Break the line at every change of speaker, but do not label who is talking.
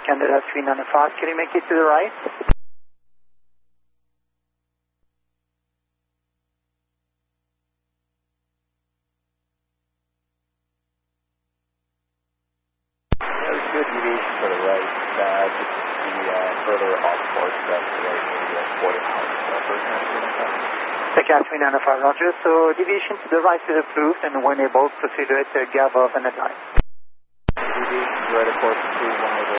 Canada 395, can you make it to the right?
There's good deviation to the right. Just the further off course that's right, maybe 40 miles per hour.
TCAT 395, roger. So deviation to the right is approved and when able, proceed with Gavov and advise.
Deviation right, of course, to 1